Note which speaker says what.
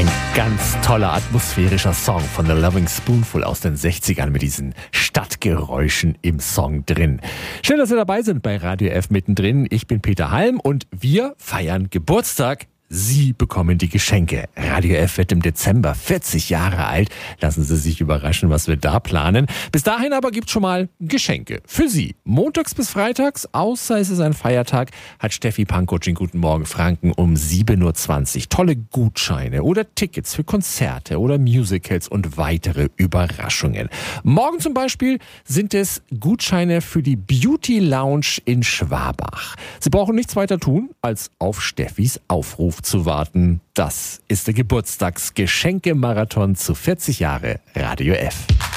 Speaker 1: Ein ganz toller atmosphärischer Song von The Loving Spoonful aus den 60ern mit diesen Stadtgeräuschen im Song drin. Schön, dass Sie dabei sind bei Radio F mittendrin. Ich bin Peter Halm und wir feiern Geburtstag. Sie bekommen die Geschenke. Radio F wird im Dezember 40 Jahre alt. Lassen Sie sich überraschen, was wir da planen. Bis dahin aber gibt's schon mal Geschenke für Sie. Montags bis freitags, außer es ist ein Feiertag, hat Steffi Pankow in Guten Morgen Franken um 7.20 Uhr tolle Gutscheine oder Tickets für Konzerte oder Musicals und weitere Überraschungen. Morgen zum Beispiel sind es Gutscheine für die Beauty Lounge in Schwabach. Sie brauchen nichts weiter tun, als auf Steffis Aufruf zu warten. Das ist der Geburtstagsgeschenke-Marathon zu 40 Jahre Radio F.